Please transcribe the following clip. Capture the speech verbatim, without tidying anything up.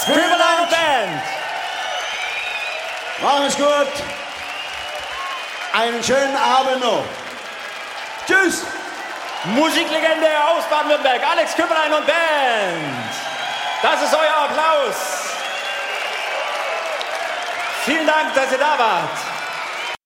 Scribbelein und Band. Machen es gut. Einen schönen Abend noch. Tschüss. Musiklegende aus Baden-Württemberg, Alex Küppelein und Band. Das ist euer Applaus. Vielen Dank, dass ihr da wart.